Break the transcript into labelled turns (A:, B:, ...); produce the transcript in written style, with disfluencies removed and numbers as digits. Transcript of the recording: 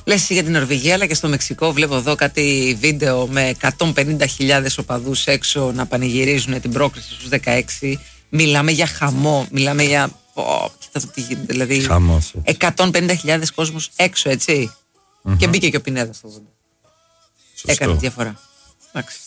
A: Λες για την Νορβηγία, αλλά και στο Μεξικό βλέπω εδώ κάτι βίντεο με 150.000 οπαδούς έξω να πανηγυρίζουν την πρόκριση στους 16. Μιλάμε για χαμό, μιλάμε για... κοίτα τι γίνεται, δηλαδή 150.000 κόσμος έξω, έτσι. Και μπήκε και ο Πινέδα στο βίντεο. Έκανε διαφορά. Εντάξει.